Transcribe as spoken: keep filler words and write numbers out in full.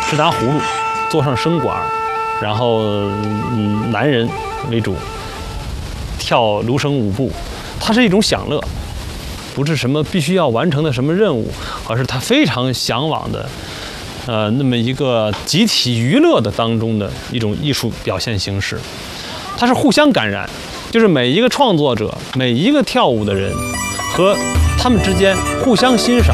是拿葫芦，坐上笙管，然后嗯男人为主，跳芦笙舞步，它是一种享乐，不是什么必须要完成的什么任务，而是他非常向往的，呃，那么一个集体娱乐的当中的一种艺术表现形式，它是互相感染，就是每一个创作者，每一个跳舞的人和他们之间互相欣赏。